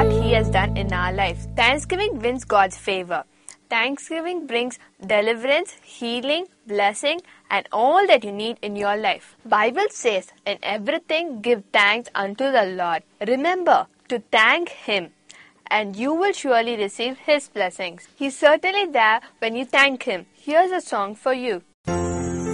what He has done in our life. Thanksgiving wins God's favor. Thanksgiving brings deliverance, healing, blessing, and all that you need in your life. Bible says, in everything give thanks unto the Lord. Remember to thank Him, and you will surely receive His blessings. He's certainly there when you thank Him. Here's a song for you.